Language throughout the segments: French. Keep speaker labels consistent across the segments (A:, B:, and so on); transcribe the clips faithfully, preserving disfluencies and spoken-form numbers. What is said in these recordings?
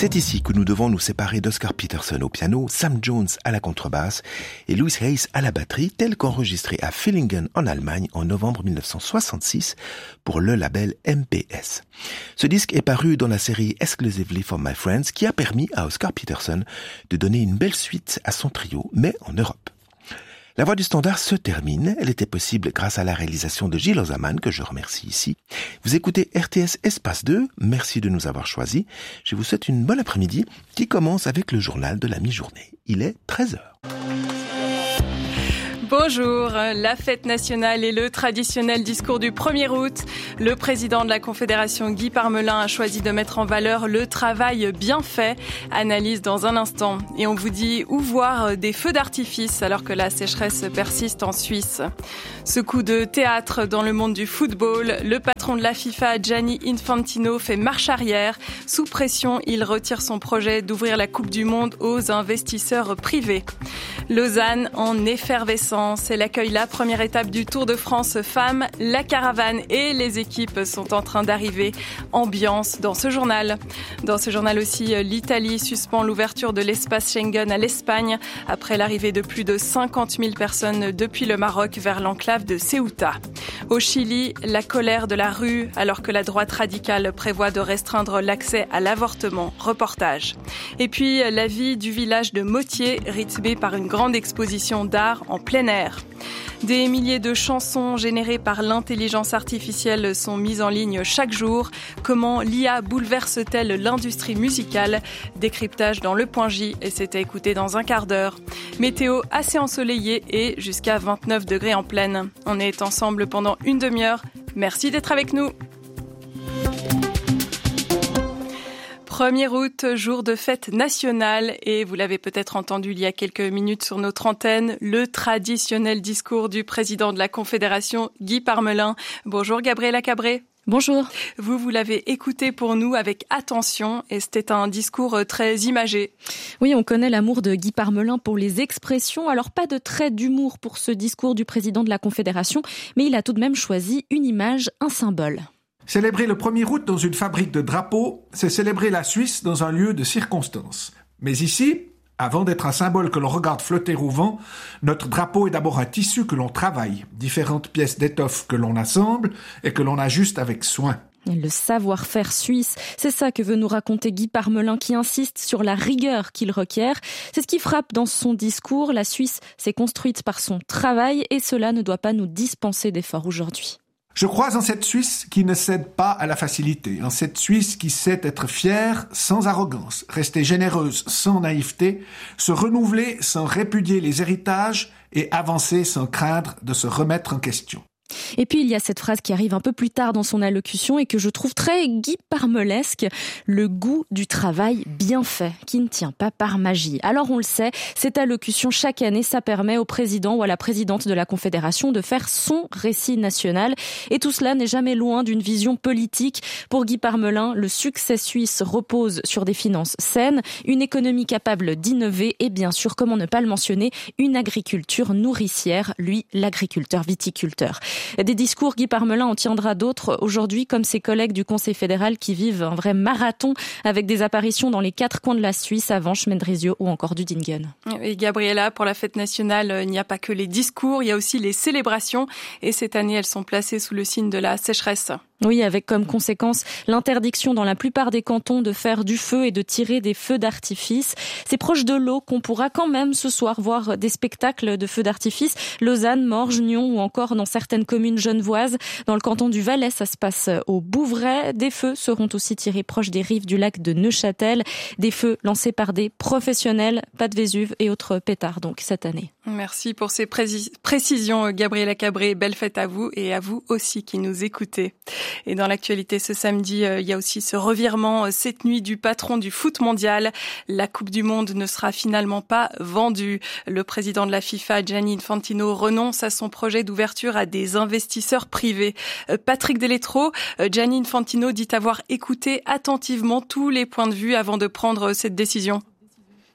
A: C'est ici que nous devons nous séparer d'Oscar Peterson au piano, Sam Jones à la contrebasse et Louis Hayes à la batterie, tel qu'enregistré à Villingen en Allemagne en novembre mille neuf cent soixante-six pour le label M P S. Ce disque est paru dans la série Exclusively for My Friends qui a permis à Oscar Peterson de donner une belle suite à son trio, mais en Europe. La Voix du Standard se termine. Elle était possible grâce à la réalisation de Gilles Ozaman, que je remercie ici. Vous écoutez R T S Espace deux. Merci de nous avoir choisis. Je vous souhaite une bonne après-midi qui commence avec le journal de la mi-journée. Il est treize heures.
B: Bonjour, la fête nationale et le traditionnel discours du premier août. Le président de la Confédération, Guy Parmelin, a choisi de mettre en valeur le travail bien fait. Analyse dans un instant. Et on vous dit où voir des feux d'artifice alors que la sécheresse persiste en Suisse. Ce coup de théâtre dans le monde du football, le patron de la FIFA, Gianni Infantino, fait marche arrière. Sous pression, il retire son projet d'ouvrir la Coupe du Monde aux investisseurs privés. Lausanne en effervescence. Elle accueille la première étape du Tour de France femmes. La caravane et les équipes sont en train d'arriver. Ambiance dans ce journal. Dans ce journal aussi, l'Italie suspend l'ouverture de l'espace Schengen à l'Espagne après l'arrivée de plus de cinquante mille personnes depuis le Maroc vers l'enclave de Ceuta. Au Chili, la colère de la rue alors que la droite radicale prévoit de restreindre l'accès à l'avortement. Reportage. Et puis, la vie du village de Motier, rythmée par une grande exposition d'art en plein air. Des milliers de chansons générées par l'intelligence artificielle sont mises en ligne chaque jour. Comment l'I A bouleverse-t-elle l'industrie musicale? Décryptage dans le Point J et c'est à écouter dans un quart d'heure. Météo assez ensoleillée et jusqu'à vingt-neuf degrés en pleine. On est ensemble pendant une demi-heure. Merci d'être avec nous. premier août, jour de fête nationale et vous l'avez peut-être entendu il y a quelques minutes sur notre antenne, le traditionnel discours du président de la Confédération, Guy Parmelin. Bonjour Gabriela Cabré.
C: Bonjour.
B: Vous, vous l'avez écouté pour nous avec attention et c'était un discours très imagé.
C: Oui, on connaît l'amour de Guy Parmelin pour les expressions. Alors pas de trait d'humour pour ce discours du président de la Confédération, mais il a tout de même choisi une image, un symbole.
D: Célébrer le premier août dans une fabrique de drapeaux, c'est célébrer la Suisse dans un lieu de circonstance. Mais ici, avant d'être un symbole que l'on regarde flotter au vent, notre drapeau est d'abord un tissu que l'on travaille, différentes pièces d'étoffe que l'on assemble et que l'on ajuste avec soin.
C: Le savoir-faire suisse, c'est ça que veut nous raconter Guy Parmelin qui insiste sur la rigueur qu'il requiert. C'est ce qui frappe dans son discours. La Suisse s'est construite par son travail et cela ne doit pas nous dispenser d'efforts aujourd'hui.
D: Je crois en cette Suisse qui ne cède pas à la facilité, en cette Suisse qui sait être fière sans arrogance, rester généreuse sans naïveté, se renouveler sans répudier les héritages et avancer sans craindre de se remettre en question.
C: Et puis il y a cette phrase qui arrive un peu plus tard dans son allocution et que je trouve très Guy Parmelesque, le goût du travail bien fait, qui ne tient pas par magie. Alors on le sait, cette allocution chaque année, ça permet au président ou à la présidente de la Confédération de faire son récit national. Et tout cela n'est jamais loin d'une vision politique. Pour Guy Parmelin, le succès suisse repose sur des finances saines, une économie capable d'innover et bien sûr, comment ne pas le mentionner, une agriculture nourricière, lui l'agriculteur viticulteur. Des discours, Guy Parmelin en tiendra d'autres aujourd'hui, comme ses collègues du Conseil fédéral qui vivent un vrai marathon avec des apparitions dans les quatre coins de la Suisse, à Vanches, Mendrisio ou encore du Dingen.
B: Et Gabriela, pour la fête nationale, il n'y a pas que les discours, il y a aussi les célébrations. Et cette année, elles sont placées sous le signe de la sécheresse.
C: Oui, avec comme conséquence l'interdiction dans la plupart des cantons de faire du feu et de tirer des feux d'artifice. C'est proche de l'eau qu'on pourra quand même ce soir voir des spectacles de feux d'artifice. Lausanne, Morges, Nyon ou encore dans certaines communes genevoises. Dans le canton du Valais, ça se passe au Bouvray. Des feux seront aussi tirés proche des rives du lac de Neuchâtel. Des feux lancés par des professionnels, pas de Vésuve et autres pétards donc cette année.
B: Merci pour ces pré- précisions, Gabriela Cabré. Belle fête à vous et à vous aussi qui nous écoutez. Et dans l'actualité ce samedi, euh, il y a aussi ce revirement euh, cette nuit du patron du foot mondial. La Coupe du Monde ne sera finalement pas vendue. Le président de la FIFA, Gianni Infantino, renonce à son projet d'ouverture à des investisseurs privés. Euh, Patrick Deletro, euh, Gianni Infantino dit avoir écouté attentivement tous les points de vue avant de prendre euh, cette décision.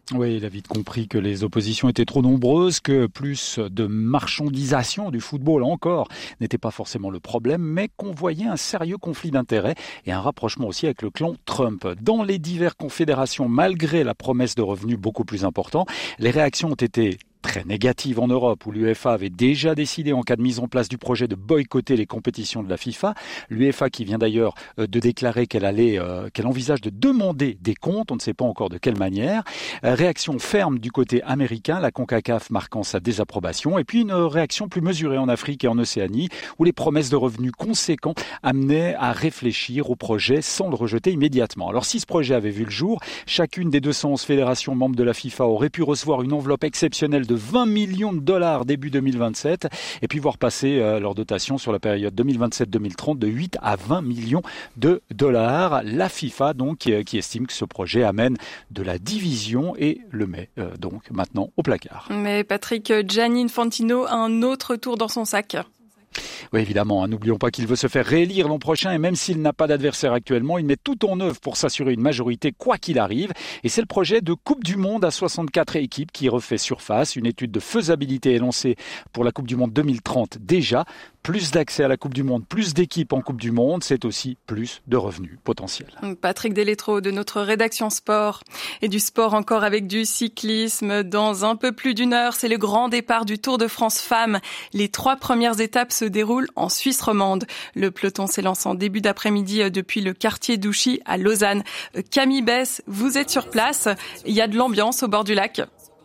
E: Oui, il a vite compris que les oppositions étaient trop nombreuses, que plus de marchandisation du football encore n'était pas forcément le problème, mais qu'on voyait un sérieux conflit d'intérêts et un rapprochement aussi avec le clan Trump. Dans les diverses confédérations, malgré la promesse de revenus beaucoup plus importants, les réactions ont été très négative en Europe, où l'UEFA avait déjà décidé en cas de mise en place du projet de boycotter les compétitions de la FIFA. L'UEFA qui vient d'ailleurs de déclarer qu'elle allait, euh, qu'elle envisage de demander des comptes, on ne sait pas encore de quelle manière. Euh, réaction ferme du côté américain, la CONCACAF marquant sa désapprobation, et puis une réaction plus mesurée en Afrique et en Océanie, où les promesses de revenus conséquents amenaient à réfléchir au projet sans le rejeter immédiatement. Alors si ce projet avait vu le jour, chacune des deux cent onze fédérations membres de la FIFA aurait pu recevoir une enveloppe exceptionnelle de vingt millions de dollars début deux mille vingt-sept et puis voir passer euh, leur dotation sur la période deux mille vingt-sept deux mille trente de huit à vingt millions de dollars. La FIFA donc qui, qui estime que ce projet amène de la division et le met euh, donc maintenant au placard.
B: Mais Patrick, Gianni Infantino a un autre tour dans son sac.
E: Oui, évidemment, hein, n'oublions pas qu'il veut se faire réélire l'an prochain et même s'il n'a pas d'adversaire actuellement, il met tout en œuvre pour s'assurer une majorité quoi qu'il arrive. Et c'est le projet de Coupe du Monde à soixante-quatre équipes qui refait surface. Une étude de faisabilité est lancée pour la Coupe du Monde deux mille trente déjà. Plus d'accès à la Coupe du Monde, plus d'équipes en Coupe du Monde, c'est aussi plus de revenus potentiels.
B: Patrick Deletreau de notre rédaction sport. Et du sport encore avec du cyclisme. Dans un peu plus d'une heure, c'est le grand départ du Tour de France Femmes. Les trois premières étapes se déroulent en Suisse romande. Le peloton s'élance en début d'après-midi depuis le quartier d'Ouchy à Lausanne. Camille Bess, vous êtes sur place. Il y a de l'ambiance au bord du lac.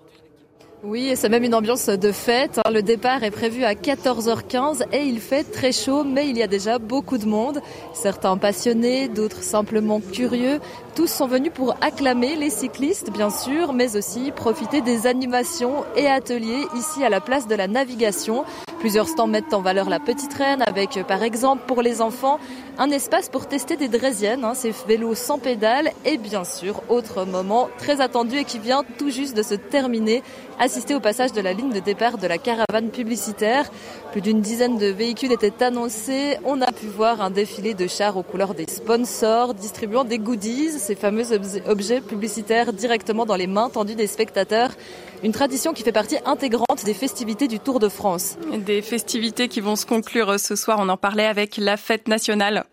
F: Oui, et c'est même une ambiance de fête. Le départ est prévu à quatorze heures quinze et il fait très chaud, mais il y a déjà beaucoup de monde. Certains passionnés, d'autres simplement curieux. Tous sont venus pour acclamer les cyclistes, bien sûr, mais aussi profiter des animations et ateliers ici à la place de la Navigation. Plusieurs stands mettent en valeur la petite reine avec, par exemple, pour les enfants, un espace pour tester des draisiennes, hein, ces vélos sans pédales et bien sûr, autre moment très attendu et qui vient tout juste de se terminer, assister au passage de la ligne de départ de la caravane publicitaire. Plus d'une dizaine de véhicules étaient annoncés. On a pu voir un défilé de chars aux couleurs des sponsors, distribuant des goodies, ces fameux objets publicitaires directement dans les mains tendues des spectateurs. Une tradition qui fait partie intégrante des festivités du Tour de France.
B: Des festivités qui vont se conclure ce soir, on en parlait avec la fête nationale.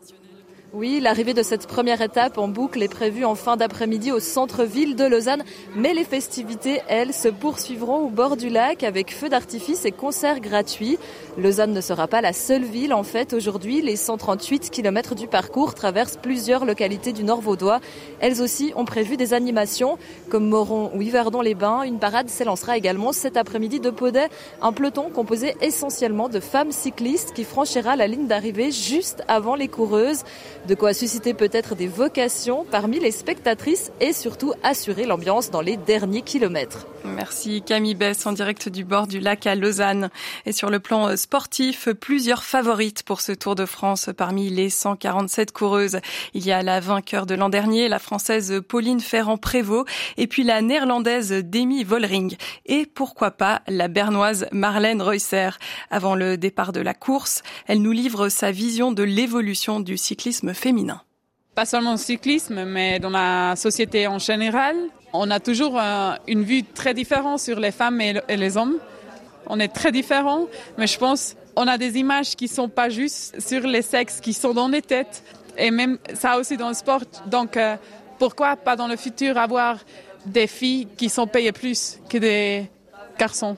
F: Oui, l'arrivée de cette première étape en boucle est prévue en fin d'après-midi au centre-ville de Lausanne. Mais les festivités, elles, se poursuivront au bord du lac avec feux d'artifice et concerts gratuits. Lausanne ne sera pas la seule ville, en fait. Aujourd'hui, les cent trente-huit kilomètres du parcours traversent plusieurs localités du Nord vaudois. Elles aussi ont prévu des animations comme Moron ou Yverdon-les-Bains. Une parade s'élancera également cet après-midi de Podey. Un peloton composé essentiellement de femmes cyclistes qui franchira la ligne d'arrivée juste avant les coureuses. De quoi susciter peut-être des vocations parmi les spectatrices et surtout assurer l'ambiance dans les derniers kilomètres.
B: Merci Camille Bess en direct du bord du lac à Lausanne. Et sur le plan sportif, plusieurs favorites pour ce Tour de France parmi les cent quarante-sept coureuses. Il y a la vainqueur de l'an dernier, la française Pauline Ferrand-Prévot, et puis la néerlandaise Demi Vollering. Et pourquoi pas la bernoise Marlène Reusser. Avant le départ de la course, elle nous livre sa vision de l'évolution du cyclisme féminin.
G: Pas seulement le cyclisme, mais dans la société en général. On a toujours euh, une vue très différente sur les femmes et, le, et les hommes. On est très différents, mais je pense on a des images qui sont pas justes sur les sexes, qui sont dans les têtes. Et même ça aussi dans le sport. Donc euh, pourquoi pas dans le futur avoir des filles qui sont payées plus que des garçons,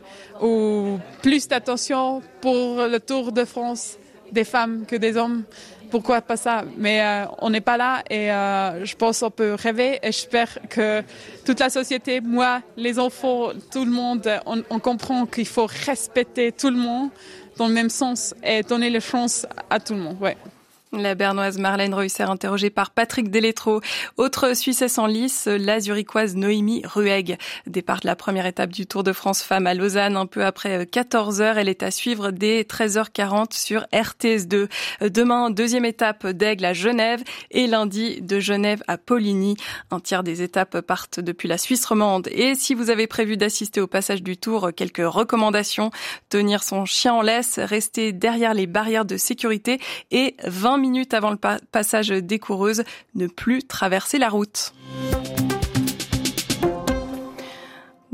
G: ou plus d'attention pour le Tour de France des femmes que des hommes. Pourquoi pas ça? Mais euh, on n'est pas là et euh, je pense qu'on peut rêver et j'espère que toute la société, moi, les enfants, tout le monde, on, on comprend qu'il faut respecter tout le monde dans le même sens et donner les chances à tout le monde. Ouais.
B: La bernoise Marlène Reusser interrogée par Patrick Deletreau. Autre Suissesse en lice, la zurichoise Noémie Ruegg. Départ de la première étape du Tour de France Femmes à Lausanne, un peu après quatorze heures. Elle est à suivre dès treize heures quarante sur R T S deux. Demain, deuxième étape d'Aigle à Genève et lundi de Genève à Poligny. Un tiers des étapes partent depuis la Suisse romande. Et si vous avez prévu d'assister au passage du Tour, quelques recommandations. Tenir son chien en laisse, rester derrière les barrières de sécurité et vingt minutes avant le pa- passage des coureuses, ne plus traverser la route.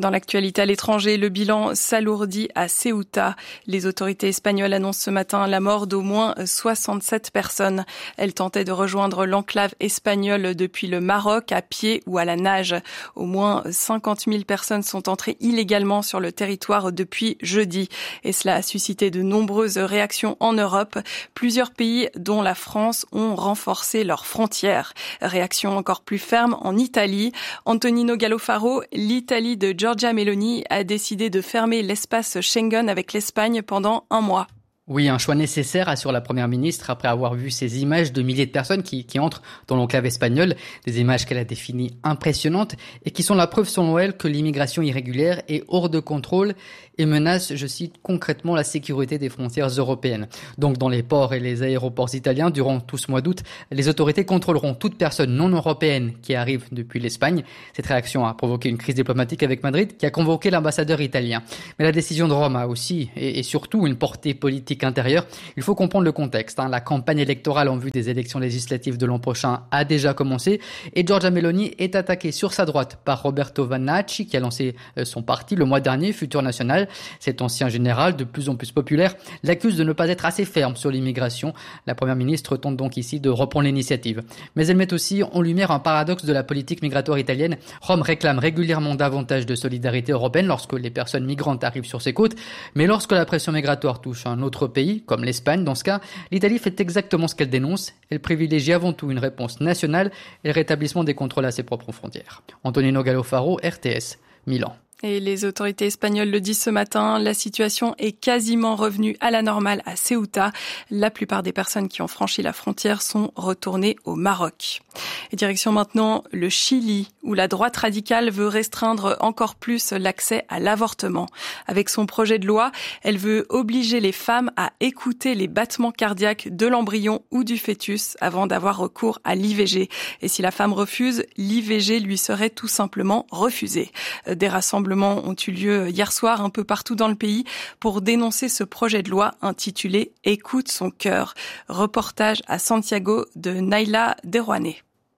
B: Dans l'actualité à l'étranger, le bilan s'alourdit à Ceuta. Les autorités espagnoles annoncent ce matin la mort d'au moins soixante-sept personnes. Elles tentaient de rejoindre l'enclave espagnole depuis le Maroc à pied ou à la nage. Au moins cinquante mille personnes sont entrées illégalement sur le territoire depuis jeudi. Et cela a suscité de nombreuses réactions en Europe. Plusieurs pays, dont la France, ont renforcé leurs frontières. Réaction encore plus ferme en Italie. Antonino Gallofaro, l'Italie de Giorgia Meloni a décidé de fermer l'espace Schengen avec l'Espagne pendant un mois.
H: Oui, un choix nécessaire, assure la première ministre, après avoir vu ces images de milliers de personnes qui, qui entrent dans l'enclave espagnole, des images qu'elle a définies impressionnantes et qui sont la preuve selon elle que l'immigration irrégulière est hors de contrôle et menace, je cite, concrètement la sécurité des frontières européennes. Donc dans les ports et les aéroports italiens, durant tout ce mois d'août, les autorités contrôleront toute personne non européenne qui arrive depuis l'Espagne. Cette réaction a provoqué une crise diplomatique avec Madrid qui a convoqué l'ambassadeur italien. Mais la décision de Rome a aussi et, et surtout une portée politique intérieure. Il faut comprendre le contexte. Hein. La campagne électorale en vue des élections législatives de l'an prochain a déjà commencé et Giorgia Meloni est attaquée sur sa droite par Roberto Vannacci qui a lancé son parti le mois dernier, Futur National. Cet ancien général, de plus en plus populaire, l'accuse de ne pas être assez ferme sur l'immigration. La première ministre tente donc ici de reprendre l'initiative. Mais elle met aussi en lumière un paradoxe de la politique migratoire italienne. Rome réclame régulièrement davantage de solidarité européenne lorsque les personnes migrantes arrivent sur ses côtes. Mais lorsque la pression migratoire touche un autre pays, comme l'Espagne dans ce cas, l'Italie fait exactement ce qu'elle dénonce. Elle privilégie avant tout une réponse nationale et le rétablissement des contrôles à ses propres frontières. Antonino Gallofaro, R T S, Milan.
B: Et les autorités espagnoles le disent ce matin, la situation est quasiment revenue à la normale à Ceuta. La plupart des personnes qui ont franchi la frontière sont retournées au Maroc. Et direction maintenant le Chili, où la droite radicale veut restreindre encore plus l'accès à l'avortement. Avec son projet de loi, elle veut obliger les femmes à écouter les battements cardiaques de l'embryon ou du fœtus avant d'avoir recours à l'I V G. Et si la femme refuse, l'I V G lui serait tout simplement refusée. Des rassemblements ont eu lieu hier soir un peu partout dans le pays pour dénoncer ce projet de loi intitulé « Écoute son cœur ». Reportage à Santiago de Naila Derouane.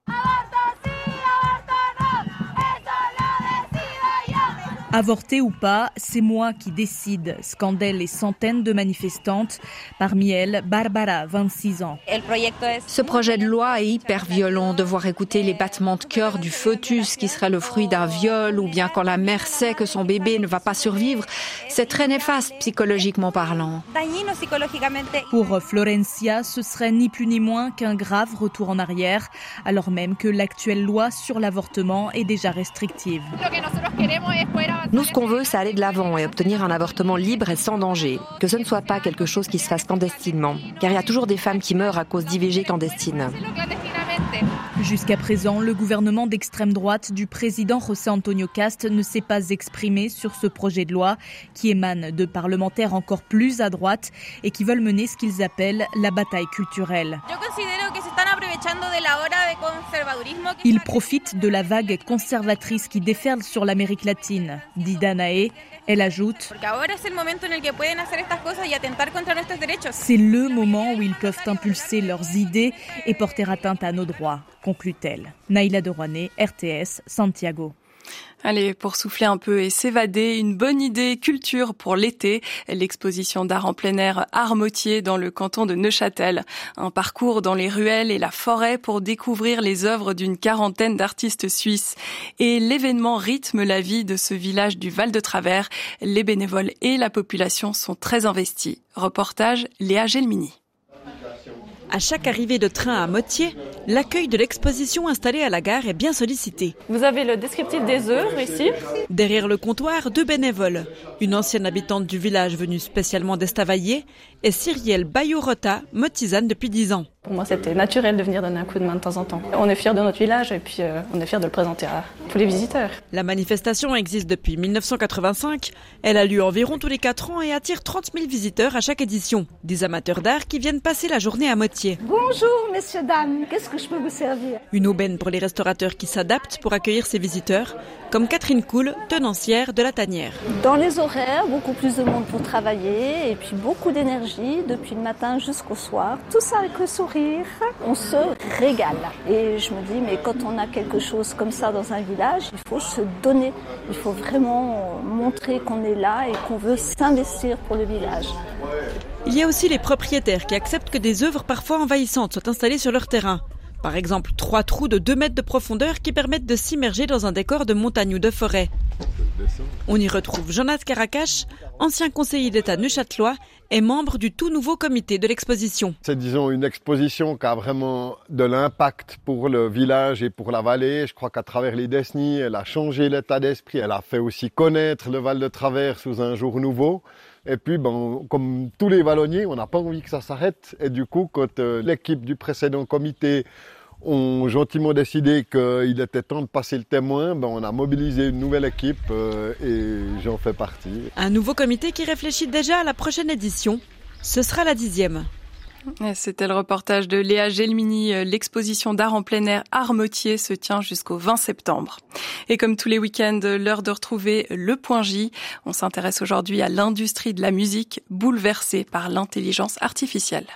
I: Avorter ou pas, c'est moi qui décide, scandaient les centaines de manifestantes. Parmi elles, Barbara, vingt-six ans.
J: Ce projet de loi est hyper violent. Devoir écouter les battements de cœur du fœtus qui serait le fruit d'un viol ou bien quand la mère sait que son bébé ne va pas survivre, c'est très néfaste psychologiquement parlant.
I: Pour Florencia, ce serait ni plus ni moins qu'un grave retour en arrière, alors même que l'actuelle loi sur l'avortement est déjà restrictive.
K: Nous, ce qu'on veut, c'est aller de l'avant et obtenir un avortement libre et sans danger. Que ce ne soit pas quelque chose qui se fasse clandestinement. Car il y a toujours des femmes qui meurent à cause d'I V G clandestines.
I: Jusqu'à présent, le gouvernement d'extrême droite du président José Antonio Cast ne s'est pas exprimé sur ce projet de loi qui émane de parlementaires encore plus à droite et qui veulent mener ce qu'ils appellent la bataille culturelle. Ils profitent de la vague conservatrice qui déferle sur l'Amérique latine, dit Danae. Elle ajoute « C'est le moment où ils peuvent impulser leurs idées et porter atteinte à nos droits », conclut-elle. Naila Derouane, R T S, Santiago.
B: Allez, pour souffler un peu et s'évader, une bonne idée culture pour l'été, l'exposition d'art en plein air Armotier dans le canton de Neuchâtel. Un parcours dans les ruelles et la forêt pour découvrir les œuvres d'une quarantaine d'artistes suisses. Et l'événement rythme la vie de ce village du Val-de-Travers. Les bénévoles et la population sont très investis. Reportage Léa Gelmini.
L: À chaque arrivée de train à Motier, l'accueil de l'exposition installée à la gare est bien sollicité.
M: Vous avez le descriptif des œuvres ici.
L: Derrière le comptoir, deux bénévoles. Une ancienne habitante du village venue spécialement d'Estavayer et Cyrielle Bayorota, motisane depuis dix ans.
M: Pour moi, c'était naturel de venir donner un coup de main de temps en temps. On est fiers de notre village et puis euh, on est fiers de le présenter à tous les visiteurs.
L: La manifestation existe depuis mille neuf cent quatre-vingt-cinq. Elle a lieu environ tous les quatre ans et attire trente mille visiteurs à chaque édition. Des amateurs d'art qui viennent passer la journée à Motier.
N: Bonjour, messieurs, dames. Qu'est-ce que je peux vous servir?
L: Une aubaine pour les restaurateurs qui s'adaptent pour accueillir ces visiteurs, comme Catherine Coul, tenancière de la Tanière.
N: Dans les horaires, beaucoup plus de monde pour travailler et puis beaucoup d'énergie depuis le matin jusqu'au soir. Tout ça avec le sourire. offrir. On se régale. Et je me dis, mais quand on a quelque chose comme ça dans un village, il faut se donner. Il faut vraiment montrer qu'on est là et qu'on veut s'investir pour le village.
L: Il y a aussi les propriétaires qui acceptent que des œuvres parfois envahissantes soient installées sur leur terrain. Par exemple, trois trous de deux mètres de profondeur qui permettent de s'immerger dans un décor de montagne ou de forêt. On y retrouve Jonas Karakash, ancien conseiller d'État neuchâtelois et membre du tout nouveau comité de l'exposition.
O: C'est, disons, une exposition qui a vraiment de l'impact pour le village et pour la vallée. Je crois qu'à travers les décennies, elle a changé l'état d'esprit. Elle a fait aussi connaître le Val de Travers sous un jour nouveau. Et puis, bon, comme tous les Vallonniers, on n'a pas envie que ça s'arrête. Et du coup, quand euh, l'équipe du précédent comité ont gentiment décidé qu'il était temps de passer le témoin, ben on a mobilisé une nouvelle équipe euh, et j'en fais partie.
L: Un nouveau comité qui réfléchit déjà à la prochaine édition. Ce sera la dixième.
B: C'était le reportage de Léa Gelmini. L'exposition d'art en plein air Armotier se tient jusqu'au vingt septembre. Et comme tous les week-ends, l'heure de retrouver le point J. On s'intéresse aujourd'hui à l'industrie de la musique bouleversée par l'intelligence artificielle.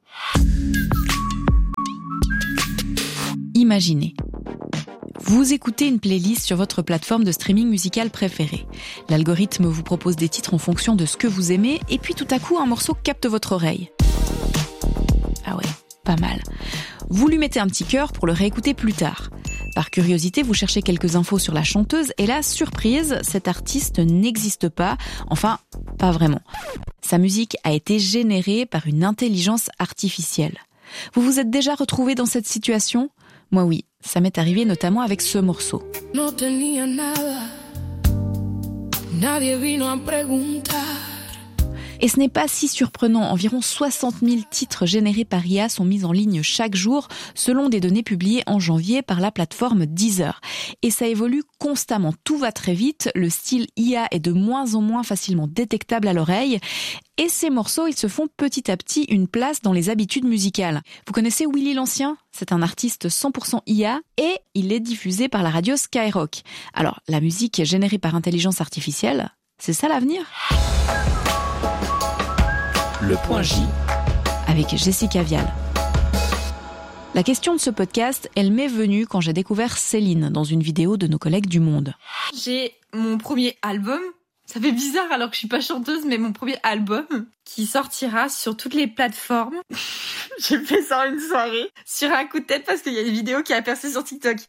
P: Imaginez. Vous écoutez une playlist sur votre plateforme de streaming musical préférée. L'algorithme vous propose des titres en fonction de ce que vous aimez et puis tout à coup un morceau capte votre oreille. Ah ouais, pas mal. Vous lui mettez un petit cœur pour le réécouter plus tard. Par curiosité, vous cherchez quelques infos sur la chanteuse et là, surprise, cet artiste n'existe pas. Enfin, pas vraiment. Sa musique a été générée par une intelligence artificielle. Vous vous êtes déjà retrouvé dans cette situation ? Moi oui, ça m'est arrivé notamment avec ce morceau. No tenía nada. Nadie vino a preguntar. Et ce n'est pas si surprenant, environ soixante mille titres générés par I A sont mis en ligne chaque jour, selon des données publiées en janvier par la plateforme Deezer. Et ça évolue constamment, tout va très vite, le style I A est de moins en moins facilement détectable à l'oreille, et ces morceaux, ils se font petit à petit une place dans les habitudes musicales. Vous connaissez Willy l'Ancien ? C'est un artiste cent pour cent I A, et il est diffusé par la radio Skyrock. Alors, la musique générée par intelligence artificielle, c'est ça l'avenir ?
Q: Le point J.
P: Avec Jessica Vial. La question de ce podcast, elle m'est venue quand j'ai découvert Céline dans une vidéo de nos collègues du Monde.
R: J'ai mon premier album, ça fait bizarre alors que je suis pas chanteuse, mais mon premier album qui sortira sur toutes les plateformes. J'ai fait ça en une soirée sur un coup de tête parce qu'il y a une vidéo qui a percé sur TikTok.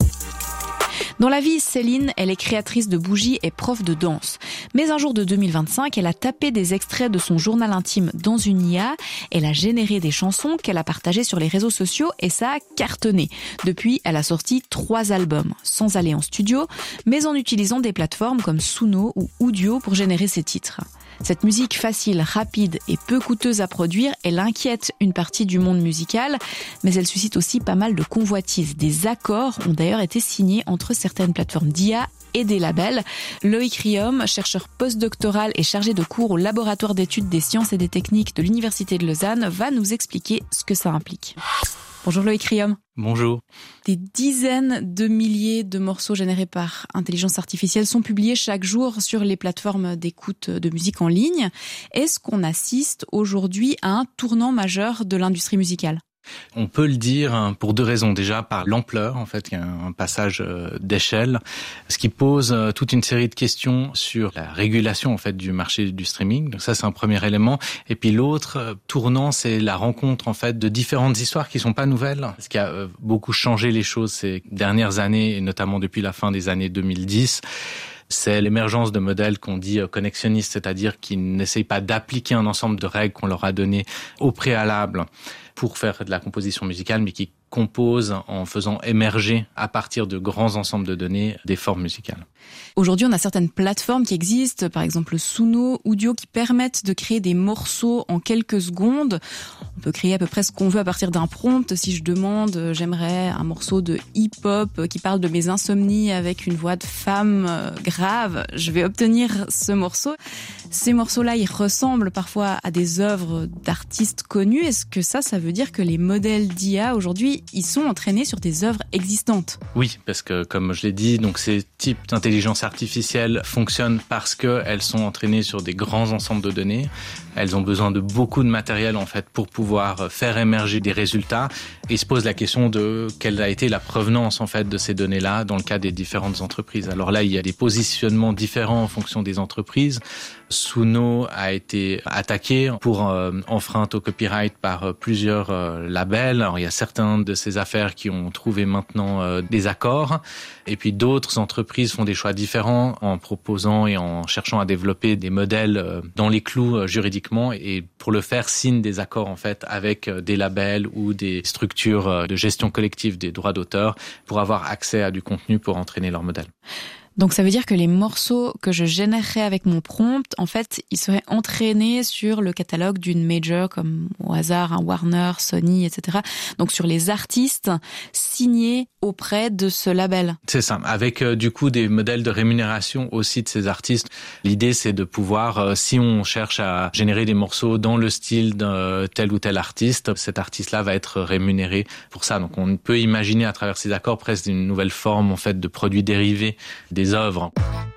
P: Dans la vie, Céline, elle est créatrice de bougies et prof de danse. Mais un jour de deux mille vingt-cinq, elle a tapé des extraits de son journal intime dans une I A. Elle a généré des chansons qu'elle a partagées sur les réseaux sociaux et ça a cartonné. Depuis, elle a sorti trois albums, sans aller en studio, mais en utilisant des plateformes comme Suno ou Udio pour générer ses titres. Cette musique facile, rapide et peu coûteuse à produire, elle inquiète une partie du monde musical, mais elle suscite aussi pas mal de convoitises. Des accords ont d'ailleurs été signés entre certaines plateformes d'I A et des labels. Loïc Riom, chercheur postdoctoral et chargé de cours au laboratoire d'études des sciences et des techniques de l'Université de Lausanne, va nous expliquer ce que ça implique. Bonjour Loïc Riom.
S: Bonjour.
P: Des dizaines de milliers de morceaux générés par intelligence artificielle sont publiés chaque jour sur les plateformes d'écoute de musique en ligne. Est-ce qu'on assiste aujourd'hui à un tournant majeur de l'industrie musicale ?
S: On peut le dire pour deux raisons. Déjà, par l'ampleur, en fait, il y a un passage d'échelle, ce qui pose toute une série de questions sur la régulation, en fait, du marché du streaming. Donc ça, c'est un premier élément. Et puis l'autre tournant, c'est la rencontre, en fait, de différentes histoires qui sont pas nouvelles. Ce qui a beaucoup changé les choses ces dernières années, et notamment depuis la fin des années deux mille dix. C'est l'émergence de modèles qu'on dit connexionnistes, c'est-à-dire qui n'essayent pas d'appliquer un ensemble de règles qu'on leur a données au préalable pour faire de la composition musicale, mais qui composent en faisant émerger à partir de grands ensembles de données des formes musicales.
P: Aujourd'hui, on a certaines plateformes qui existent, par exemple Suno, Udio, qui permettent de créer des morceaux en quelques secondes. On peut créer à peu près ce qu'on veut à partir d'un prompt. Si je demande, j'aimerais un morceau de hip-hop qui parle de mes insomnies avec une voix de femme grave, je vais obtenir ce morceau. Ces morceaux-là, ils ressemblent parfois à des œuvres d'artistes connus. Est-ce que ça, ça veut veut dire que les modèles d'I A aujourd'hui, ils sont entraînés sur des œuvres existantes.
S: Oui, parce que comme je l'ai dit, donc ces types d'intelligence artificielle fonctionnent parce qu'elles sont entraînées sur des grands ensembles de données. Elles ont besoin de beaucoup de matériel en fait pour pouvoir faire émerger des résultats. Et se pose la question de quelle a été la provenance en fait de ces données-là dans le cas des différentes entreprises. Alors là, il y a des positionnements différents en fonction des entreprises. Suno a été attaqué pour euh, enfreinte au copyright par euh, plusieurs euh, labels. Alors il y a certains de ces affaires qui ont trouvé maintenant euh, des accords, et puis d'autres entreprises font des choix différents en proposant et en cherchant à développer des modèles euh, dans les clous euh, juridiquement, et pour le faire signent des accords en fait avec euh, des labels ou des structures euh, de gestion collective des droits d'auteur pour avoir accès à du contenu pour entraîner leur modèle.
P: Donc ça veut dire que les morceaux que je générerais avec mon prompt, en fait, ils seraient entraînés sur le catalogue d'une major comme au hasard, un Warner, Sony, et cetera. Donc sur les artistes signés auprès de ce label.
S: C'est ça, avec euh, du coup des modèles de rémunération aussi de ces artistes. L'idée c'est de pouvoir, euh, si on cherche à générer des morceaux dans le style d'un tel ou tel artiste, cet artiste-là va être rémunéré pour ça. Donc on peut imaginer à travers ces accords presque une nouvelle forme en fait de produits dérivés des œuvres.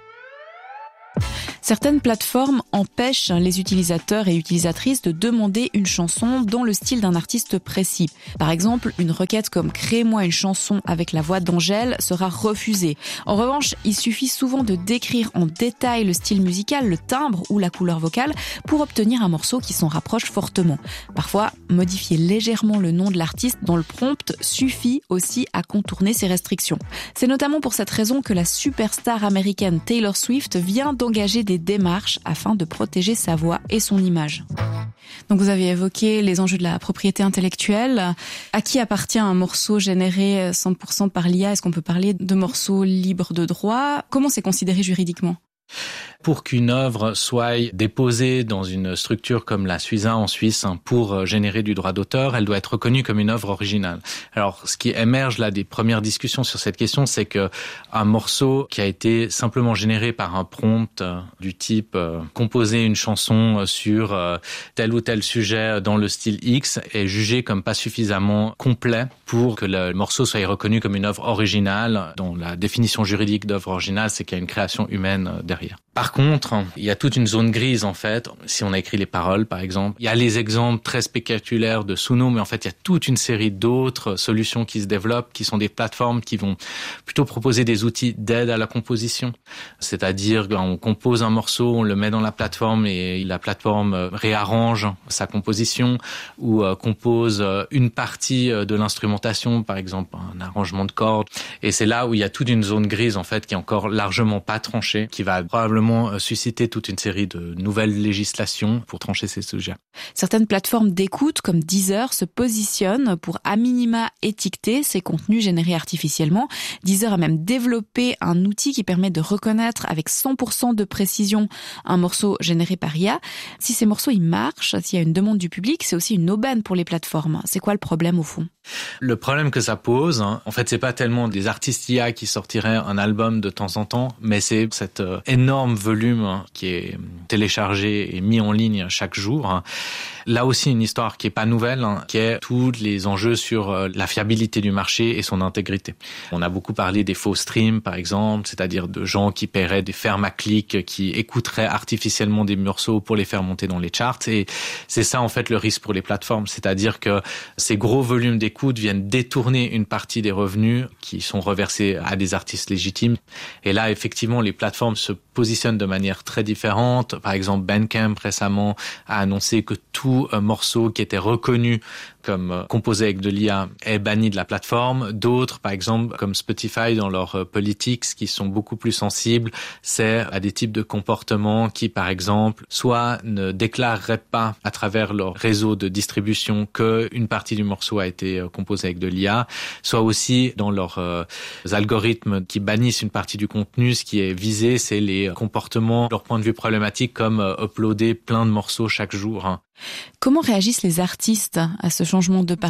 P: Certaines plateformes empêchent les utilisateurs et utilisatrices de demander une chanson dans le style d'un artiste précis. Par exemple, une requête comme « Crée-moi une chanson avec la voix d'Angèle » sera refusée. En revanche, il suffit souvent de décrire en détail le style musical, le timbre ou la couleur vocale pour obtenir un morceau qui s'en rapproche fortement. Parfois, modifier légèrement le nom de l'artiste dans le prompt suffit aussi à contourner ces restrictions. C'est notamment pour cette raison que la superstar américaine Taylor Swift vient d'engager des démarches afin de protéger sa voix et son image. Donc vous avez évoqué les enjeux de la propriété intellectuelle. À qui appartient un morceau généré cent pour cent par l'I A ? Est-ce qu'on peut parler de morceaux libres de droit ? Comment c'est considéré juridiquement ?
S: Pour qu'une œuvre soit déposée dans une structure comme la Suiza en Suisse pour générer du droit d'auteur, elle doit être reconnue comme une œuvre originale. Alors, ce qui émerge là des premières discussions sur cette question, c'est que un morceau qui a été simplement généré par un prompt du type euh, composer une chanson sur euh, tel ou tel sujet dans le style X est jugé comme pas suffisamment complet pour que le morceau soit reconnu comme une œuvre originale, dont la définition juridique d'œuvre originale, c'est qu'il y a une création humaine derrière. Par contre, il y a toute une zone grise en fait. Si on a écrit les paroles, par exemple, il y a les exemples très spectaculaires de Suno, mais en fait, il y a toute une série d'autres solutions qui se développent, qui sont des plateformes qui vont plutôt proposer des outils d'aide à la composition. C'est-à-dire qu'on compose un morceau, on le met dans la plateforme et la plateforme réarrange sa composition ou compose une partie de l'instrumentation, par exemple un arrangement de cordes. Et c'est là où il y a toute une zone grise en fait qui est encore largement pas tranchée, qui va probablement susciter toute une série de nouvelles législations pour trancher ces sujets.
P: Certaines plateformes d'écoute comme Deezer se positionnent pour à minima étiqueter ces contenus générés artificiellement. Deezer a même développé un outil qui permet de reconnaître avec cent pour cent de précision un morceau généré par I A. Si ces morceaux ils marchent, s'il y a une demande du public, c'est aussi une aubaine pour les plateformes. C'est quoi le problème au fond ?
S: Le problème que ça pose, hein, en fait, c'est pas tellement des artistes I A qui sortiraient un album de temps en temps, mais c'est cet euh, énorme volume hein, qui est téléchargé et mis en ligne chaque jour. Hein. Là aussi, une histoire qui est pas nouvelle, hein, qui est tous les enjeux sur euh, la fiabilité du marché et son intégrité. On a beaucoup parlé des faux streams, par exemple, c'est-à-dire de gens qui paieraient des fermes à clics, qui écouteraient artificiellement des morceaux pour les faire monter dans les charts. Et c'est ça, en fait, le risque pour les plateformes, c'est-à-dire que ces gros volumes d'écoute viennent détourner une partie des revenus qui sont reversés à des artistes légitimes. Et là, effectivement, les plateformes se positionnent de manière très différente. Par exemple, Bandcamp récemment a annoncé que tout un morceau qui était reconnu comme composé avec de l'I A est banni de la plateforme. D'autres, par exemple, comme Spotify dans leurs politiques, qui sont beaucoup plus sensibles, c'est à des types de comportements qui, par exemple, soit ne déclareraient pas à travers leur réseau de distribution qu'une partie du morceau a été composé avec de l'I A, soit aussi dans leurs euh, algorithmes qui bannissent une partie du contenu. Ce qui est visé, c'est les comportements, leur point de vue problématique, comme euh, uploader plein de morceaux chaque jour. Hein.
P: Comment réagissent les artistes à ce changement de paradigme ?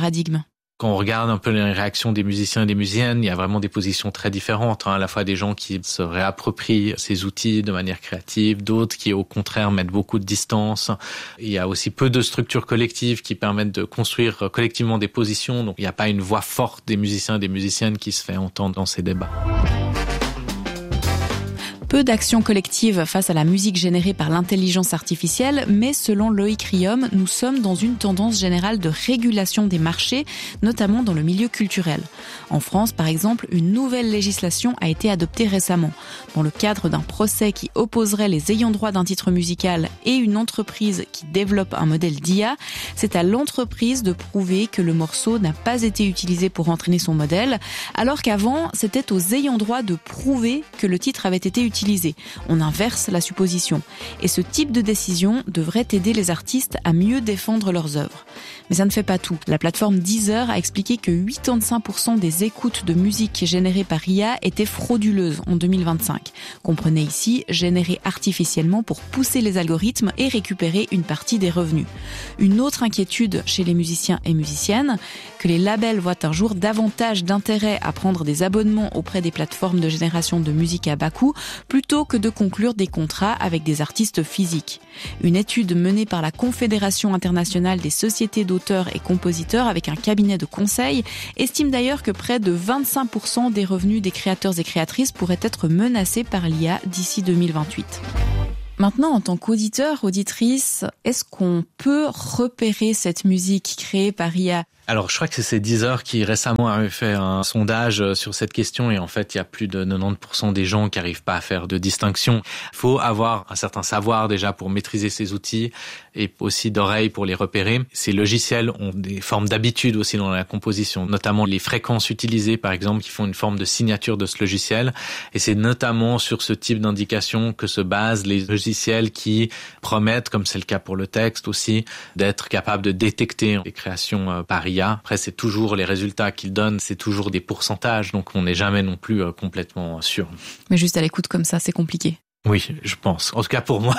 S: Quand on regarde un peu les réactions des musiciens et des musiciennes, il y a vraiment des positions très différentes, hein. À la fois des gens qui se réapproprient ces outils de manière créative, d'autres qui au contraire mettent beaucoup de distance. Il y a aussi peu de structures collectives qui permettent de construire collectivement des positions, donc il n'y a pas une voix forte des musiciens et des musiciennes qui se fait entendre dans ces débats.
P: Peu d'actions collectives face à la musique générée par l'intelligence artificielle, mais selon Loïc Riom, nous sommes dans une tendance générale de régulation des marchés, notamment dans le milieu culturel. En France, par exemple, une nouvelle législation a été adoptée récemment. Dans le cadre d'un procès qui opposerait les ayants droit d'un titre musical et une entreprise qui développe un modèle d'I A, c'est à l'entreprise de prouver que le morceau n'a pas été utilisé pour entraîner son modèle, alors qu'avant, c'était aux ayants droit de prouver que le titre avait été utilisé. On inverse la supposition. Et ce type de décision devrait aider les artistes à mieux défendre leurs œuvres. Mais ça ne fait pas tout. La plateforme Deezer a expliqué que quatre-vingt-quinze pour cent des écoutes de musique générées par I A étaient frauduleuses en deux mille vingt-cinq. Comprenez ici, générées artificiellement pour pousser les algorithmes et récupérer une partie des revenus. Une autre inquiétude chez les musiciens et musiciennes, que les labels voient un jour davantage d'intérêt à prendre des abonnements auprès des plateformes de génération de musique à bas coût, plutôt que de conclure des contrats avec des artistes physiques. Une étude menée par la Confédération internationale des sociétés d'auteurs et compositeurs avec un cabinet de conseil estime d'ailleurs que près de vingt-cinq pour cent des revenus des créateurs et créatrices pourraient être menacés par l'I A d'ici deux mille vingt-huit. Maintenant, en tant qu'auditeur, auditrice, est-ce qu'on peut repérer cette musique créée par I A ?
S: Alors, je crois que c'est Deezer qui récemment avait fait un sondage sur cette question et en fait, il y a plus de quatre-vingt-dix pour cent des gens qui n'arrivent pas à faire de distinction. Il faut avoir un certain savoir déjà pour maîtriser ces outils et aussi d'oreilles pour les repérer. Ces logiciels ont des formes d'habitude aussi dans la composition, notamment les fréquences utilisées, par exemple, qui font une forme de signature de ce logiciel. Et c'est notamment sur ce type d'indication que se basent les logiciels qui promettent, comme c'est le cas pour le texte aussi, d'être capables de détecter les créations par I A. Après, c'est toujours les résultats qu'ils donnent, c'est toujours des pourcentages, donc on n'est jamais non plus euh, complètement sûr.
P: Mais juste à l'écoute comme ça, c'est compliqué.
S: Oui, je pense. En tout cas pour moi.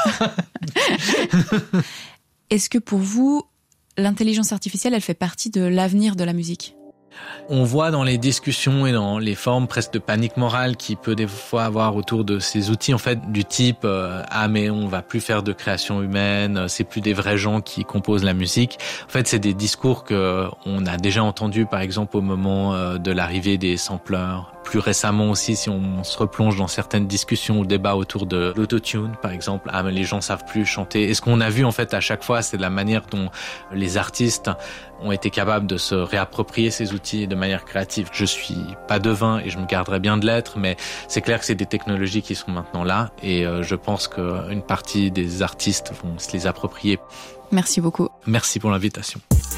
P: Est-ce que pour vous, l'intelligence artificielle, elle fait partie de l'avenir de la musique ?
S: On voit dans les discussions et dans les formes presque de panique morale qui peut des fois avoir autour de ces outils, en fait, du type euh, « Ah, mais on va plus faire de création humaine, c'est plus des vrais gens qui composent la musique ». En fait, c'est des discours que on a déjà entendus, par exemple, au moment euh, de l'arrivée des sampleurs. Plus récemment aussi, si on se replonge dans certaines discussions ou débats autour de l'autotune, par exemple, ah mais les gens savent plus chanter. Et ce qu'on a vu en fait à chaque fois, c'est la manière dont les artistes ont été capables de se réapproprier ces outils de manière créative. Je suis pas devin et je me garderai bien de l'être, mais c'est clair que c'est des technologies qui sont maintenant là et euh, je pense qu'une partie des artistes vont se les approprier.
P: Merci beaucoup.
S: Merci pour l'invitation.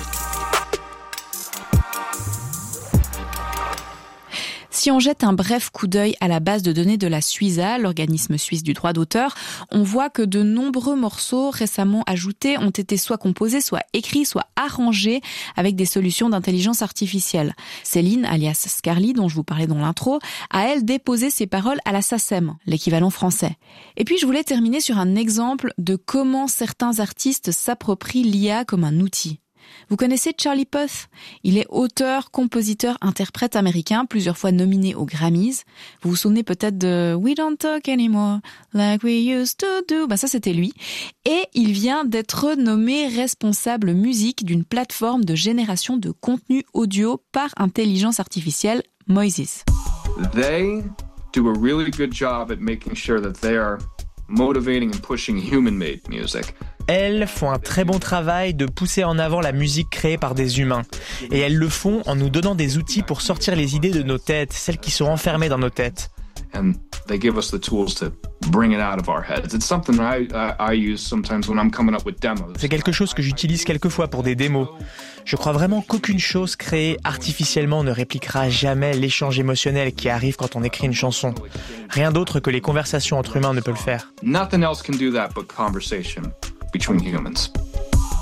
P: Si on jette un bref coup d'œil à la base de données de la Suiza, l'organisme suisse du droit d'auteur, on voit que de nombreux morceaux récemment ajoutés ont été soit composés, soit écrits, soit arrangés avec des solutions d'intelligence artificielle. Céline, alias Scarly, dont je vous parlais dans l'intro, a elle déposé ses paroles à la SACEM, l'équivalent français. Et puis je voulais terminer sur un exemple de comment certains artistes s'approprient l'I A comme un outil. Vous connaissez Charlie Puth ? Il est auteur, compositeur, interprète américain, plusieurs fois nominé aux Grammys. Vous vous souvenez peut-être de We Don't Talk Anymore Like We Used to Do. Ben ça, c'était lui. Et il vient d'être nommé responsable musique d'une plateforme de génération de contenu audio par intelligence artificielle, Moises.
Q: They do a really good job at making sure that they are motivating and pushing human-made music.
T: Elles font un très bon travail de pousser en avant la musique créée par des humains. Et elles le font en nous donnant des outils pour sortir les idées de nos têtes, celles qui sont enfermées dans nos têtes.
Q: And they give us the tools to bring it out of our heads. It's something I, I, I use sometimes when I'm coming up with demos.
T: C'est quelque chose que j'utilise quelquefois pour des démos. Je crois vraiment qu'aucune chose créée artificiellement ne répliquera jamais l'échange émotionnel qui arrive quand on écrit une chanson. Rien d'autre que les conversations entre humains ne peut le faire.
Q: Nothing else can do that but conversation between humans.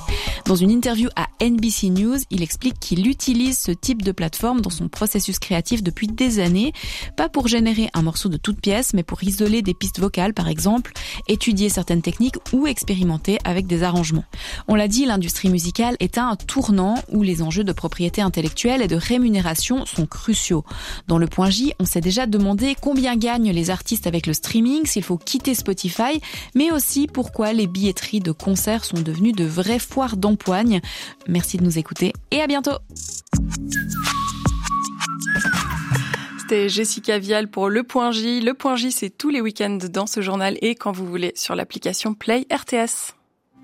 P: Dans une interview à N B C News, il explique qu'il utilise ce type de plateforme dans son processus créatif depuis des années, pas pour générer un morceau de toute pièce, mais pour isoler des pistes vocales par exemple, étudier certaines techniques ou expérimenter avec des arrangements. On l'a dit, l'industrie musicale est à un tournant où les enjeux de propriété intellectuelle et de rémunération sont cruciaux. Dans le point J, on s'est déjà demandé combien gagnent les artistes avec le streaming, s'il faut quitter Spotify, mais aussi pourquoi les billetteries de concerts sont devenues de vraies foires d'empoigne. Merci de nous écouter et à bientôt.
B: C'était Jessica Vial pour Le Point J. Le Point J, c'est tous les week-ends dans ce journal et quand vous voulez sur l'application Play R T S.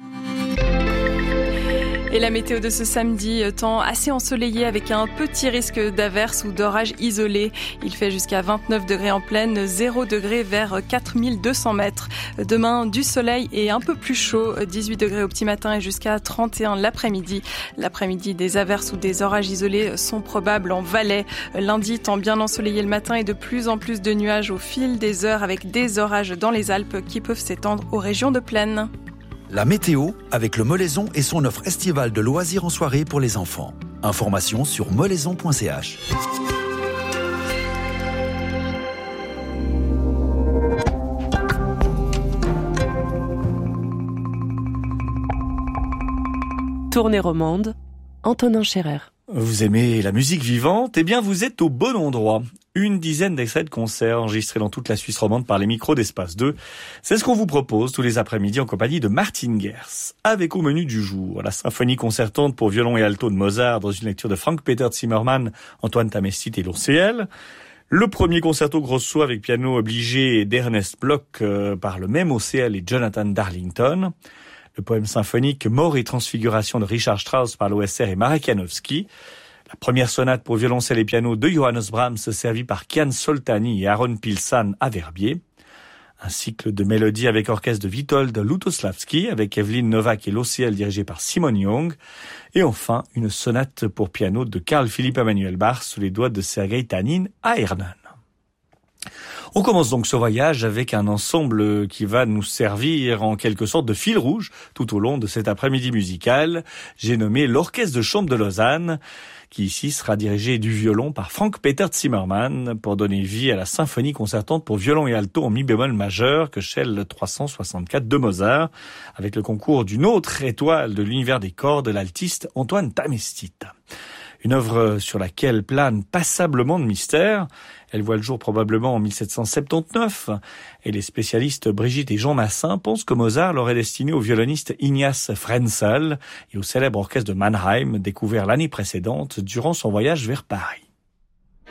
B: Et la météo de ce samedi, temps assez ensoleillé avec un petit risque d'averse ou d'orage isolé. Il fait jusqu'à vingt-neuf degrés en plaine, zéro degré vers quatre mille deux cents mètres. Demain, du soleil et un peu plus chaud, dix-huit degrés au petit matin et jusqu'à trente et un l'après-midi. L'après-midi, des averses ou des orages isolés sont probables en Valais. Lundi, temps bien ensoleillé le matin et de plus en plus de nuages au fil des heures avec des orages dans les Alpes qui peuvent s'étendre aux régions de plaine.
U: La météo avec le Molaison et son offre estivale de loisirs en soirée pour les enfants. Information sur molaison point c h.
V: Tournée romande, Antonin Scherer.
W: Vous aimez la musique vivante? Eh bien, vous êtes au bon endroit. Une dizaine d'extraits de concerts enregistrés dans toute la Suisse romande par les micros d'Espace deux. C'est ce qu'on vous propose tous les après-midi en compagnie de Martin Gers. Avec au menu du jour, la symphonie concertante pour violon et alto de Mozart dans une lecture de Frank-Peter Zimmermann, Antoine Tamestit et l'O C L. Le premier concerto grosso avec piano obligé d'Ernest Bloch euh, par le même O C L et Jonathan Darlington. Le poème symphonique Mort et transfiguration de Richard Strauss par l'O S R et Marek Janowski. La première sonate pour violoncelle et piano de Johannes Brahms servie par Kian Soltani et Aaron Pilsan à Verbier. Un cycle de mélodies avec orchestre de Witold Lutosławski avec Evelyn Novak et l'O C L dirigé par Simon Young. Et enfin, une sonate pour piano de Carl Philipp Emanuel Bach sous les doigts de Sergei Tanin à Hernen. On commence donc ce voyage avec un ensemble qui va nous servir en quelque sorte de fil rouge tout au long de cet après-midi musical. J'ai nommé l'Orchestre de chambre de Lausanne, qui ici sera dirigé du violon par Frank-Peter Zimmermann pour donner vie à la symphonie concertante pour violon et alto en mi bémol majeur que Shell trois cent soixante-quatre de Mozart, avec le concours d'une autre étoile de l'univers des cordes, l'altiste Antoine Tamestit. Une œuvre sur laquelle plane passablement de mystère. Elle voit le jour probablement en mille sept cent soixante-dix-neuf et les spécialistes Brigitte et Jean Massin pensent que Mozart l'aurait destiné au violoniste Ignaz Frenzel et au célèbre orchestre de Mannheim découvert l'année précédente durant son voyage vers Paris.